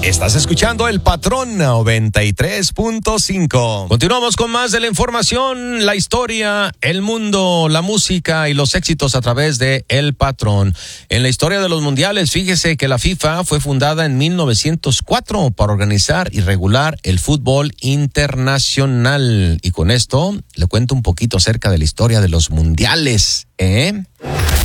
Estás escuchando El Patrón 93.5. Continuamos con más de la información, la historia, el mundo, la música y los éxitos a través de El Patrón. En la historia de los mundiales, fíjese que la FIFA fue fundada en 1904 para organizar y regular el fútbol internacional. Y con esto le cuento un poquito acerca de la historia de los mundiales,